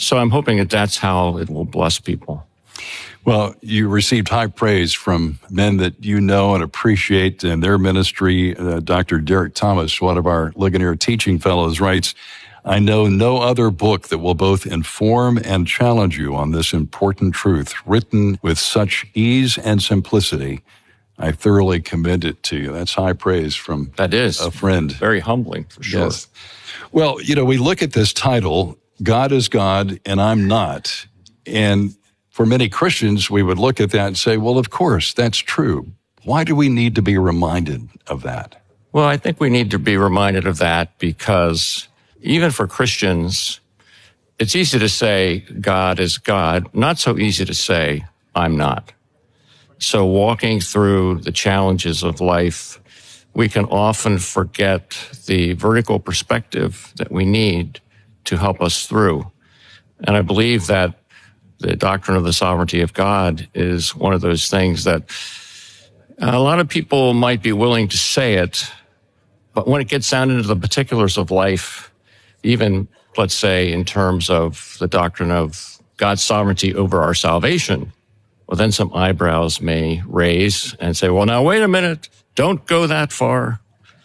So I'm hoping that that's how it will bless people. Well, you received high praise from men that you know and appreciate in their ministry. Dr. Derek Thomas, one of our Ligonier teaching fellows, writes, I know no other book that will both inform and challenge you on this important truth, written with such ease and simplicity. I thoroughly commend it to you. That's high praise from a friend. Very humbling, for sure. Yes. Well, we look at this title, God is God and I'm not. And for many Christians, we would look at that and say, well, of course, that's true. Why do we need to be reminded of that? Well, I think we need to be reminded of that because even for Christians, it's easy to say God is God, not so easy to say I'm not. So walking through the challenges of life, we can often forget the vertical perspective that we need to help us through. And I believe that the doctrine of the sovereignty of God is one of those things that a lot of people might be willing to say it, but when it gets down into the particulars of life, even, let's say, in terms of the doctrine of God's sovereignty over our salvation, well, then some eyebrows may raise and say, well, now, wait a minute, don't go that far.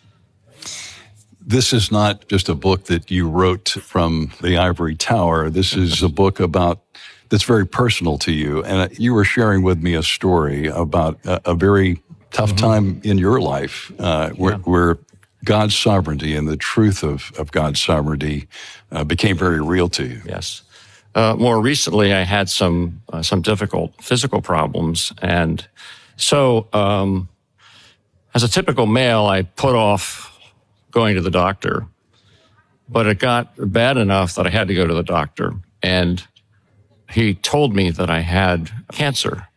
This is not just a book that you wrote from the ivory tower. This is a book that's very personal to you. And you were sharing with me a story about a very tough time in your life where God's sovereignty and the truth of God's sovereignty became very real to you. Yes. More recently, I had some difficult physical problems. And so as a typical male, I put off going to the doctor. But it got bad enough that I had to go to the doctor. And he told me that I had cancer.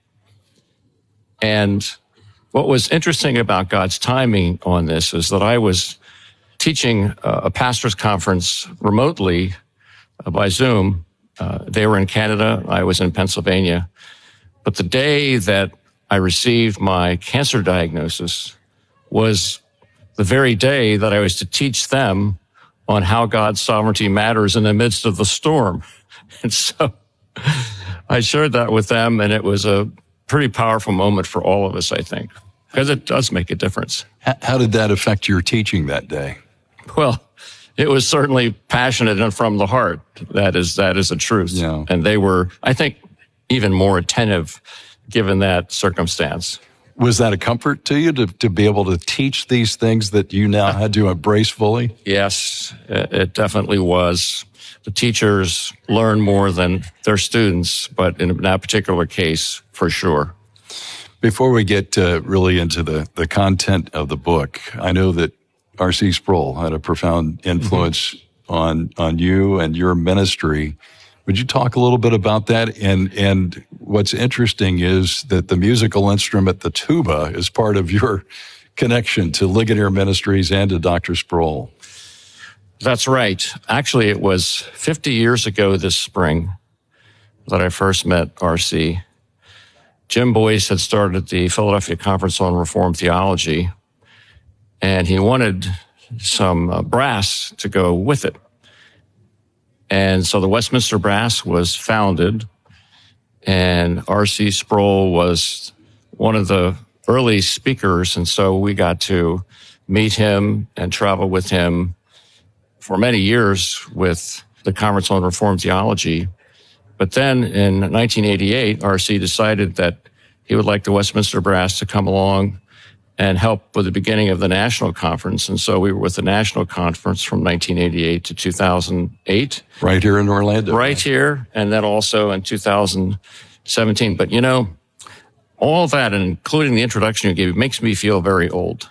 And what was interesting about God's timing on this is that I was teaching a pastor's conference remotely by Zoom. They were in Canada, I was in Pennsylvania. But the day that I received my cancer diagnosis was the very day that I was to teach them on how God's sovereignty matters in the midst of the storm. And so I shared that with them, and it was a pretty powerful moment for all of us, I think, because it does make a difference. How did that affect your teaching that day? Well, it was certainly passionate and from the heart. That is the truth. Yeah. And they were, I think, even more attentive given that circumstance. Was that a comfort to you to be able to teach these things that you now had to embrace fully? Yes, it definitely was. The teachers learn more than their students, but in that particular case, for sure. Before we get really into the content of the book, I know that R.C. Sproul had a profound influence on you and your ministry. Would you talk a little bit about that? And what's interesting is that the musical instrument, the tuba, is part of your connection to Ligonier Ministries and to Dr. Sproul. That's right. Actually, it was 50 years ago this spring that I first met R.C. Jim Boyce had started the Philadelphia Conference on Reformed Theology, and he wanted some brass to go with it. And so the Westminster Brass was founded, and R.C. Sproul was one of the early speakers, and so we got to meet him and travel with him for many years with the Conference on Reformed Theology. But then in 1988, R.C. decided that he would like the Westminster Brass to come along and help with the beginning of the National Conference. And so we were with the National Conference from 1988 to 2008. Right here in Orlando. Right here, and then also in 2017. But all that, and including the introduction you gave, makes me feel very old.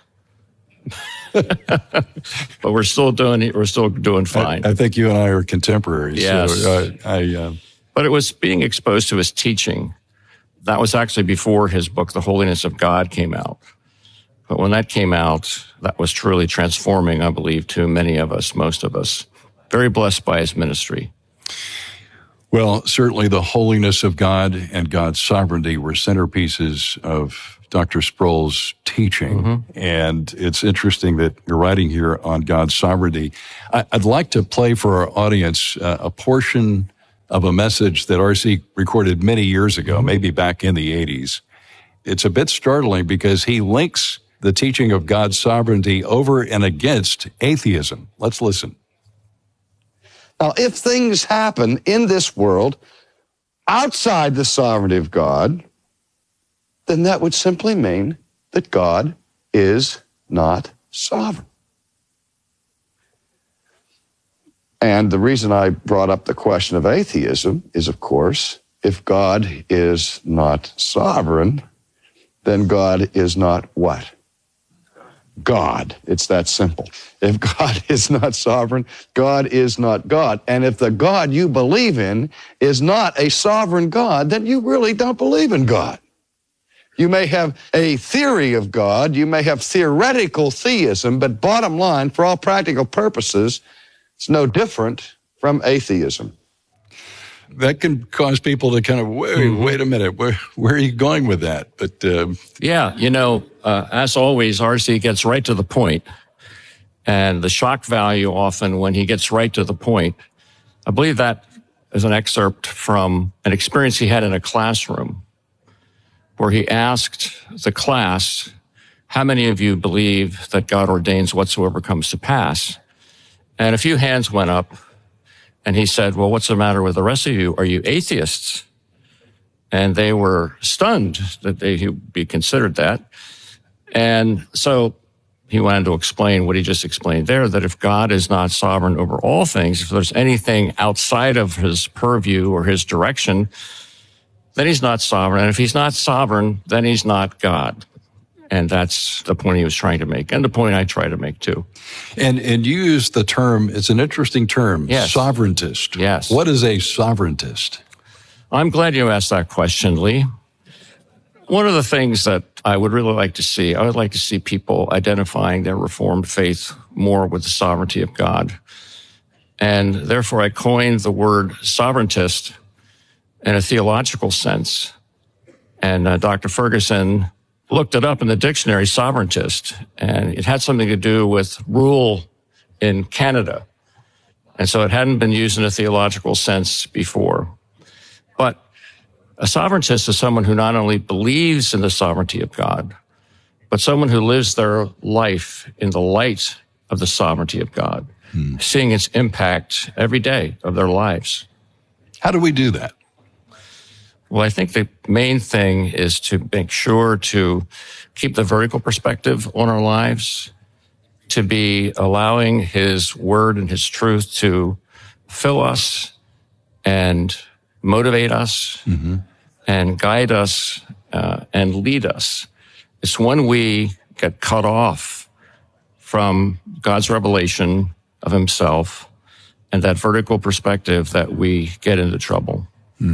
But we're still doing it. We're still doing fine. I think you and I are contemporaries. Yes. So But it was being exposed to his teaching. That was actually before his book, The Holiness of God, came out. But when that came out, that was truly transforming, I believe, to many of us, most of us. Very blessed by his ministry. Well, certainly the holiness of God and God's sovereignty were centerpieces of Dr. Sproul's teaching. Mm-hmm. And it's interesting that you're writing here on God's sovereignty. I'd like to play for our audience a portion of a message that R.C. recorded many years ago, maybe back in the 80s. It's a bit startling because he links the teaching of God's sovereignty over and against atheism. Let's listen. Now, if things happen in this world outside the sovereignty of God, then that would simply mean that God is not sovereign. And the reason I brought up the question of atheism is, of course, if God is not sovereign, then God is not what? God. It's that simple. If God is not sovereign, God is not God. And if the God you believe in is not a sovereign God, then you really don't believe in God. You may have a theory of God, you may have theoretical theism, but bottom line, for all practical purposes, it's no different from atheism. That can cause people to kind of, wait a minute, where are you going with that? But yeah, as always, R.C. gets right to the point. And the shock value often when he gets right to the point, I believe that is an excerpt from an experience he had in a classroom where he asked the class, how many of you believe that God ordains whatsoever comes to pass? And a few hands went up, and he said, well, what's the matter with the rest of you? Are you atheists? And they were stunned that he would be considered that. And so he went on to explain what he just explained there, that if God is not sovereign over all things, if there's anything outside of his purview or his direction, then he's not sovereign. And if he's not sovereign, then he's not God. And that's the point he was trying to make, and the point I try to make too. And you use the term, it's an interesting term, yes. Sovereigntist. Yes. What is a sovereigntist? I'm glad you asked that question, Lee. One of the things that I would really like to see, I would like to see people identifying their Reformed faith more with the sovereignty of God. And therefore I coined the word sovereigntist in a theological sense. And Dr. Ferguson looked it up in the dictionary, sovereigntist, and it had something to do with rule in Canada. And so it hadn't been used in a theological sense before. But a sovereigntist is someone who not only believes in the sovereignty of God, but someone who lives their life in the light of the sovereignty of God, seeing its impact every day of their lives. How do we do that? Well, I think the main thing is to make sure to keep the vertical perspective on our lives, to be allowing his word and his truth to fill us and motivate us and guide us and lead us. It's when we get cut off from God's revelation of himself and that vertical perspective that we get into trouble.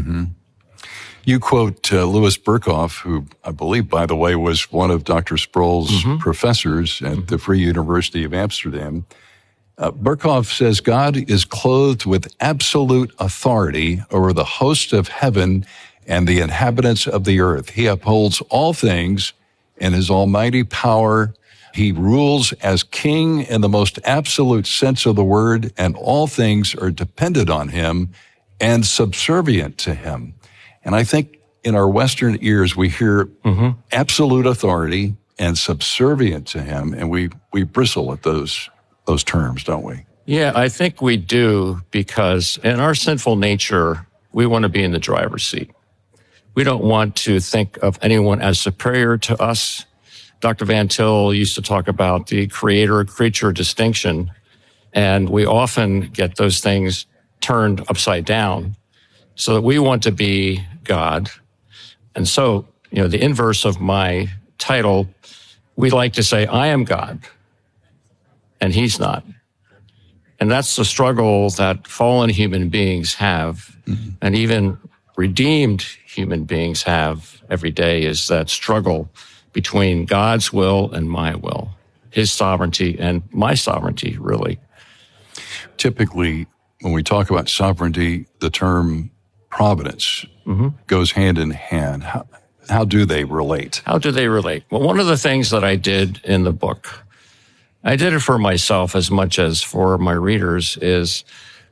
You quote Louis Berkhof, who I believe, by the way, was one of Dr. Sproul's professors at the Free University of Amsterdam. Berkhof says, God is clothed with absolute authority over the host of heaven and the inhabitants of the earth. He upholds all things in his almighty power. He rules as king in the most absolute sense of the word, and all things are dependent on him and subservient to him. And I think in our Western ears, we hear absolute authority and subservient to him, and we bristle at those terms, don't we? Yeah, I think we do, because in our sinful nature, we want to be in the driver's seat. We don't want to think of anyone as superior to us. Dr. Van Til used to talk about the creator-creature distinction, and we often get those things turned upside down so that we want to be God. And so, the inverse of my title, we like to say, I am God, and he's not. And that's the struggle that fallen human beings have, and even redeemed human beings have every day, is that struggle between God's will and my will, his sovereignty and my sovereignty, really. Typically, when we talk about sovereignty, the term providence goes hand in hand. How do they relate? How do they relate? Well, one of the things that I did in the book, I did it for myself as much as for my readers, is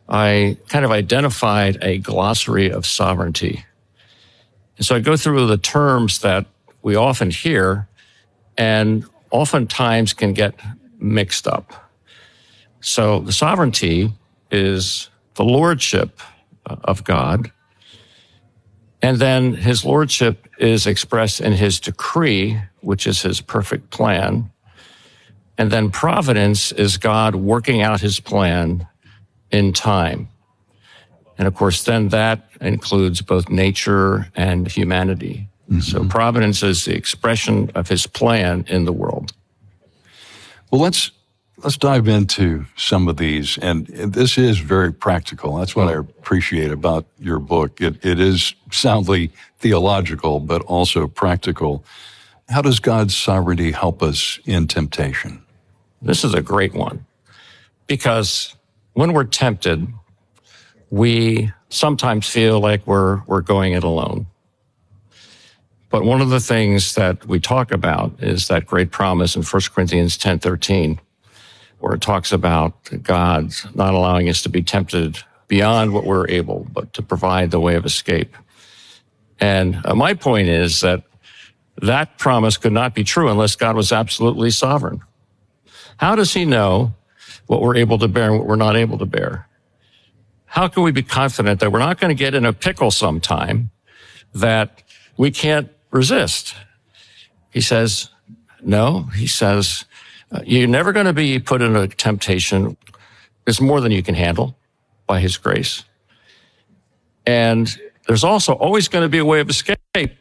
I kind of identified a glossary of sovereignty. And so I go through the terms that we often hear and oftentimes can get mixed up. So the sovereignty is the lordship of God. And then his lordship is expressed in his decree, which is his perfect plan. And then providence is God working out his plan in time. And of course, then that includes both nature and humanity. Mm-hmm. So providence is the expression of his plan in the world. Well, let's dive into some of these. And this is very practical. That's what I appreciate about your book. It is soundly theological, but also practical. How does God's sovereignty help us in temptation? This is a great one, because when we're tempted, we sometimes feel like we're going it alone. But one of the things that we talk about is that great promise in 1 Corinthians 10:13, where it talks about God not allowing us to be tempted beyond what we're able, but to provide the way of escape. And my point is that that promise could not be true unless God was absolutely sovereign. How does he know what we're able to bear and what we're not able to bear? How can we be confident that we're not going to get in a pickle sometime that we can't resist? He says, no. He says, you're never going to be put in a temptation. It's more than you can handle by his grace. And there's also always going to be a way of escape.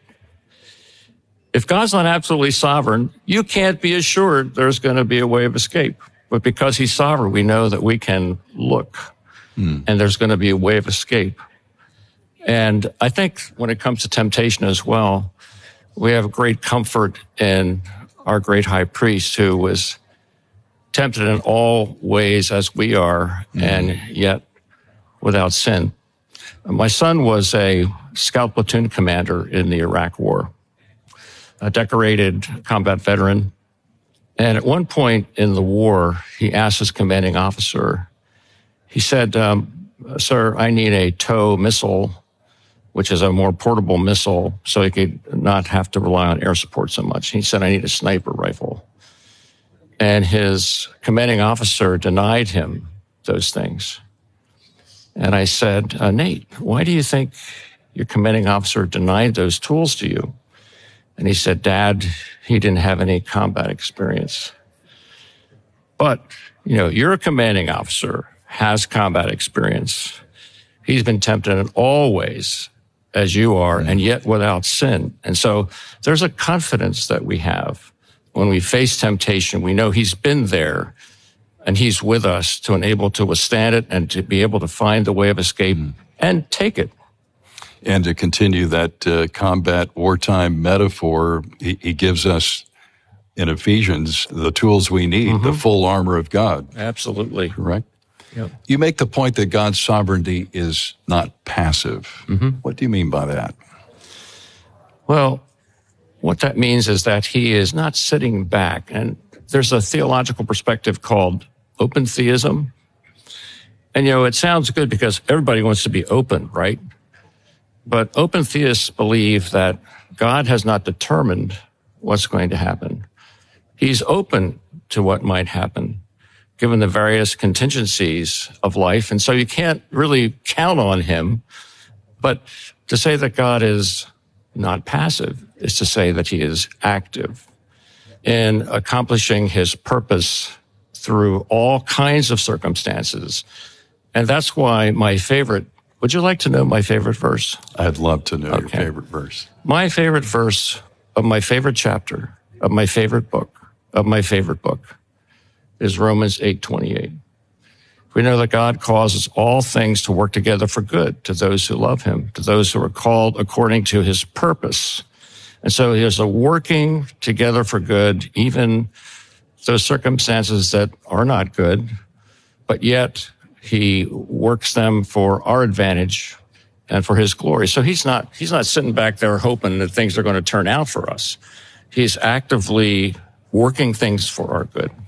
If God's not absolutely sovereign, you can't be assured there's going to be a way of escape. But because he's sovereign, we know that we can look, and there's going to be a way of escape. And I think when it comes to temptation as well, we have great comfort in our great high priest, who was tempted in all ways as we are, and yet without sin. My son was a scout platoon commander in the Iraq War, a decorated combat veteran. And at one point in the war, he asked his commanding officer, he said, sir, I need a TOW missile, which is a more portable missile, so he could not have to rely on air support so much. He said, I need a sniper rifle. And his commanding officer denied him those things. And I said, Nate, why do you think your commanding officer denied those tools to you? And he said, Dad, he didn't have any combat experience. But, you're a commanding officer, has combat experience. He's been tempted in all ways as you are, and yet without sin. And so there's a confidence that we have when we face temptation. We know he's been there, and he's with us to enable to withstand it and to be able to find the way of escape and take it. And to continue that combat wartime metaphor, he gives us in Ephesians the tools we need, the full armor of God. Absolutely. Correct? Yep. You make the point that God's sovereignty is not passive. What do you mean by that? Well, what that means is that he is not sitting back. And there's a theological perspective called open theism. And, it sounds good because everybody wants to be open, right? But open theists believe that God has not determined what's going to happen. He's open to what might happen, given the various contingencies of life. And so you can't really count on him. But to say that God is not passive is to say that he is active in accomplishing his purpose through all kinds of circumstances. And that's why my favorite, would you like to know my favorite verse? I'd love to know your favorite verse. My favorite verse of my favorite chapter of my favorite book is Romans 8:28. We know that God causes all things to work together for good to those who love him, to those who are called according to his purpose. And so there's a working together for good, even those circumstances that are not good, but yet he works them for our advantage and for his glory. So he's not sitting back there hoping that things are going to turn out for us. He's actively working things for our good.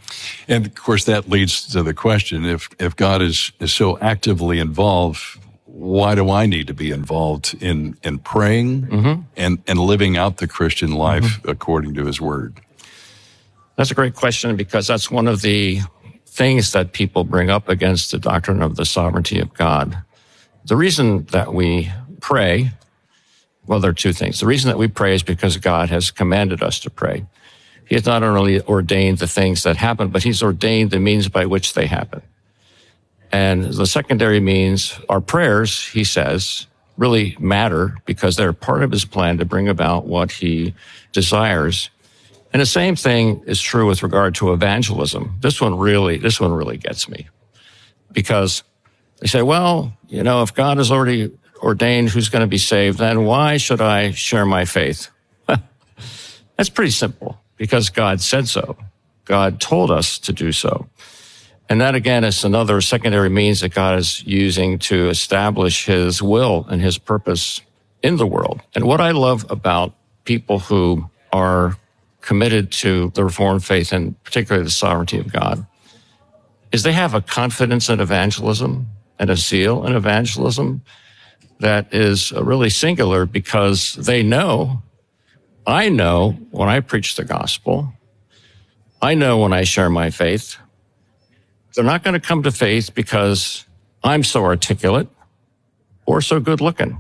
And of course, that leads to the question, if God is so actively involved, why do I need to be involved in praying and living out the Christian life according to his word? That's a great question, because that's one of the things that people bring up against the doctrine of the sovereignty of God. The reason that we pray, well, there are two things. The reason that we pray is because God has commanded us to pray. He has not only ordained the things that happen, but he's ordained the means by which they happen. And the secondary means, our prayers, he says, really matter because they're part of his plan to bring about what he desires. And the same thing is true with regard to evangelism. This one really gets me, because they say, well, if God has already ordained who's going to be saved, then why should I share my faith? That's pretty simple, because God said so. God told us to do so. And that, again, is another secondary means that God is using to establish his will and his purpose in the world. And what I love about people who are committed to the Reformed faith, and particularly the sovereignty of God, is they have a confidence in evangelism and a zeal in evangelism that is really singular, because they know, I know when I preach the gospel, I know when I share my faith, they're not going to come to faith because I'm so articulate or so good looking.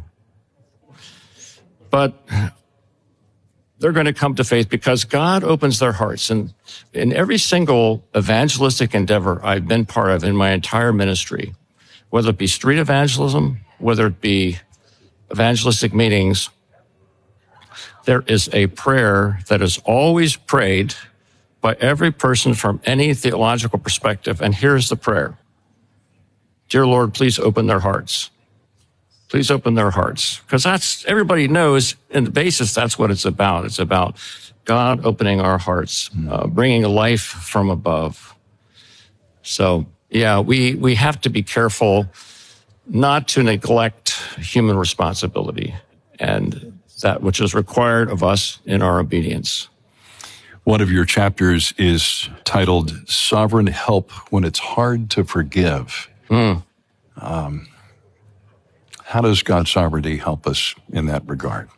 But they're going to come to faith because God opens their hearts. And in every single evangelistic endeavor I've been part of in my entire ministry, whether it be street evangelism, whether it be evangelistic meetings, there is a prayer that is always prayed by every person from any theological perspective. And here's the prayer. Dear Lord, please open their hearts. Please open their hearts. Because everybody knows in the basis, that's what it's about. It's about God opening our hearts, bringing life from above. So, yeah, we have to be careful not to neglect human responsibility and that which is required of us in our obedience. One of your chapters is titled Sovereign Help When It's Hard to Forgive. How does God's sovereignty help us in that regard?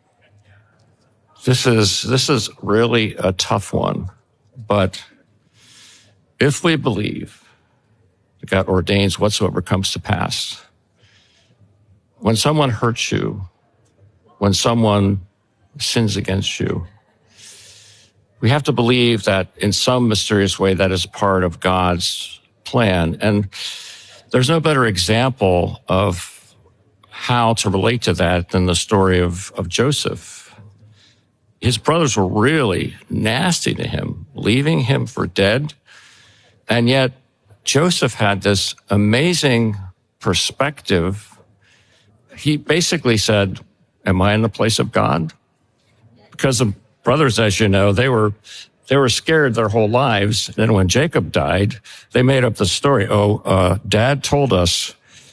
This is really a tough one, but if we believe that God ordains whatsoever comes to pass, when someone hurts you, when someone sins against you, we have to believe that in some mysterious way that is part of God's plan. And there's no better example of how to relate to that than the story of Joseph. His brothers were really nasty to him, leaving him for dead. And yet Joseph had this amazing perspective. He basically said, am I in the place of God? Because the brothers, as you know, they were scared their whole lives. Then when Jacob died, they made up the story. Dad told us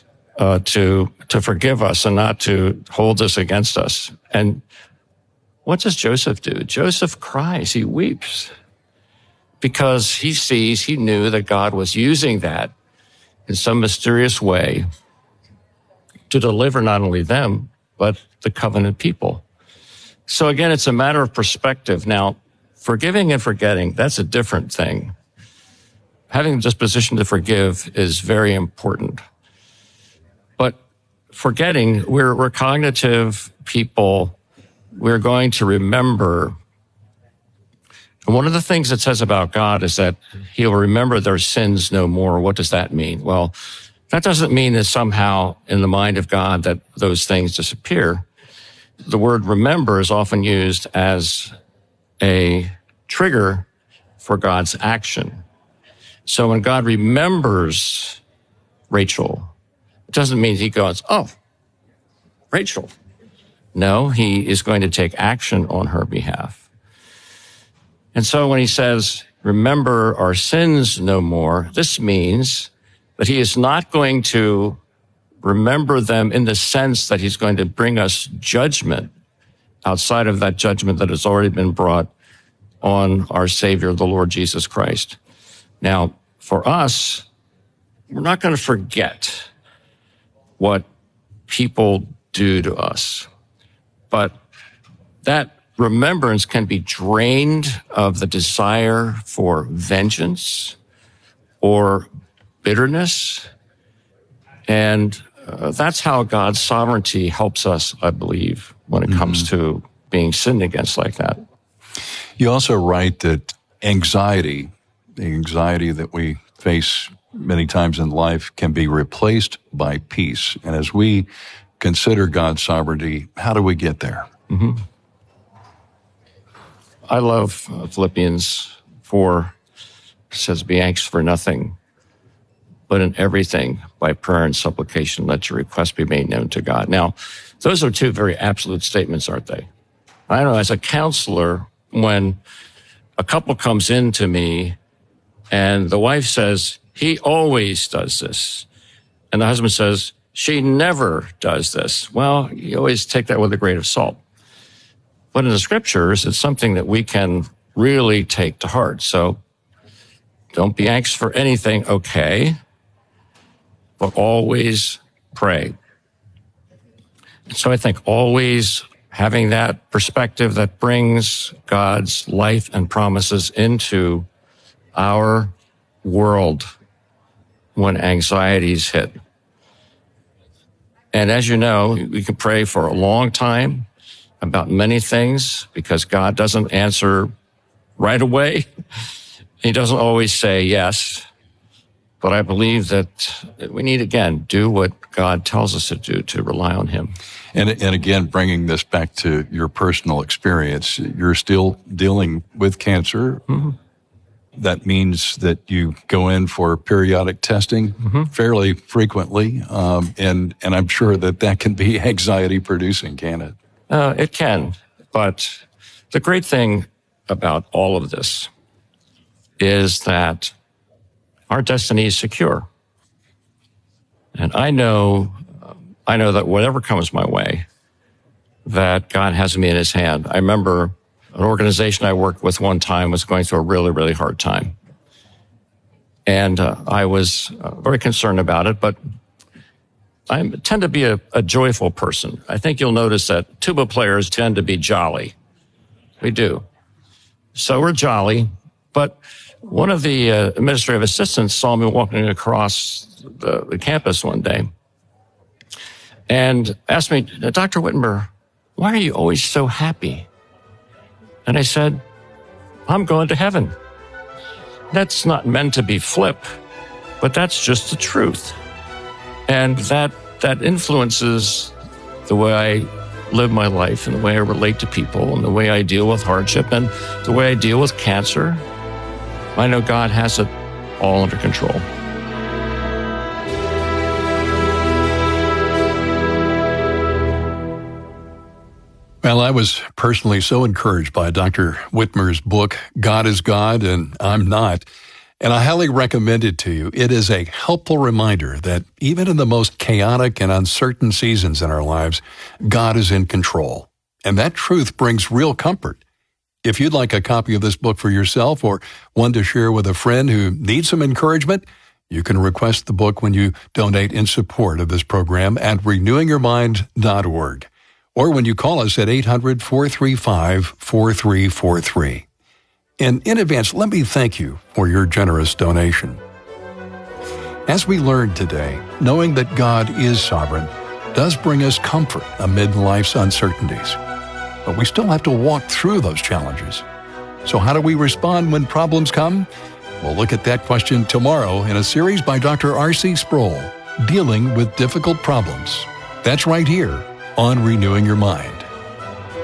to forgive us and not to hold this against us. And what does Joseph do? Joseph cries. He weeps because he knew that God was using that in some mysterious way to deliver not only them, but the covenant people. So again, it's a matter of perspective. Now, forgiving and forgetting, that's a different thing. Having the disposition to forgive is very important. But forgetting, we're cognitive people. We're going to remember. And one of the things it says about God is that he'll remember their sins no more. What does that mean? Well, that doesn't mean that somehow in the mind of God that those things disappear. The word remember is often used as a trigger for God's action. So when God remembers Rachel, it doesn't mean he goes, oh, Rachel. No, he is going to take action on her behalf. And so when he says, remember our sins no more, this means that he is not going to remember them in the sense that he's going to bring us judgment outside of that judgment that has already been brought on our Savior, the Lord Jesus Christ. Now, for us, we're not going to forget what people do to us, but that remembrance can be drained of the desire for vengeance or bitterness. And that's how God's sovereignty helps us, I believe, when it comes to being sinned against like that. You also write that anxiety, the anxiety that we face many times in life, can be replaced by peace. And as we consider God's sovereignty, how do we get there? Mm-hmm. I love Philippians 4. It says, be anxious for nothing, but in everything, by prayer and supplication, let your requests be made known to God. Now, those are two very absolute statements, aren't they? I know as a counselor, when a couple comes in to me and the wife says, he always does this, and the husband says, she never does this. Well, you always take that with a grain of salt. But in the scriptures, it's something that we can really take to heart. So don't be anxious for anything, okay, but always pray. So I think always having that perspective that brings God's life and promises into our world when anxieties hit. And as you know, we can pray for a long time about many things because God doesn't answer right away. He doesn't always say yes. But I believe that we need, again, do what God tells us to do, to rely on him. And again, bringing this back to your personal experience, you're still dealing with cancer. Mm-hmm. That means that you go in for periodic testing fairly frequently. And I'm sure that can be anxiety producing, can it? It can. But the great thing about all of this is that our destiny is secure. And I know that whatever comes my way, that God has me in his hand. I remember an organization I worked with one time was going through a really, really hard time. And I was very concerned about it, but I tend to be a joyful person. I think you'll notice that tuba players tend to be jolly. We do. So we're jolly, but one of the administrative assistants saw me walking across the campus one day and asked me, Dr. Wittenberg, why are you always so happy? And I said, I'm going to heaven. That's not meant to be flip, but that's just the truth. And that influences the way I live my life and the way I relate to people and the way I deal with hardship and the way I deal with cancer. I know God has it all under control. Well, I was personally so encouraged by Dr. Whitmer's book, God is God and I'm Not, and I highly recommend it to you. It is a helpful reminder that even in the most chaotic and uncertain seasons in our lives, God is in control. And that truth brings real comfort. If you'd like a copy of this book for yourself or one to share with a friend who needs some encouragement, you can request the book when you donate in support of this program at renewingyourmind.org. Or when you call us at 800-435-4343. And in advance, let me thank you for your generous donation. As we learned today, knowing that God is sovereign does bring us comfort amid life's uncertainties. But we still have to walk through those challenges. So how do we respond when problems come? We'll look at that question tomorrow in a series by Dr. R.C. Sproul, Dealing with Difficult Problems. That's right here on Renewing Your Mind.